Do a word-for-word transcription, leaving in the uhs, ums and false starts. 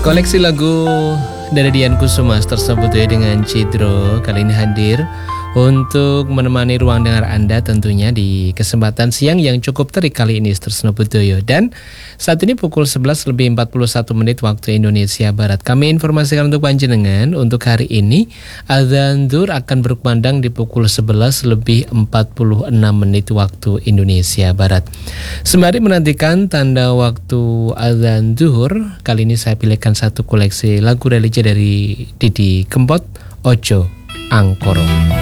Koleksi lagu dari Dian Kusuma tersebut ya dengan Cidro kali ini hadir untuk menemani ruang dengar Anda tentunya di kesempatan siang yang cukup terik kali ini Stresno Budoyo. Dan saat ini pukul sebelas lebih empat puluh satu menit waktu Indonesia Barat. Kami informasikan untuk panjenengan untuk hari ini azan Zuhur akan berkumandang di pukul sebelas lebih empat puluh enam menit waktu Indonesia Barat. Sembari menantikan tanda waktu azan Zuhur, kali ini saya pilihkan satu koleksi lagu religi dari Didi Kempot, Ojo Angkoro.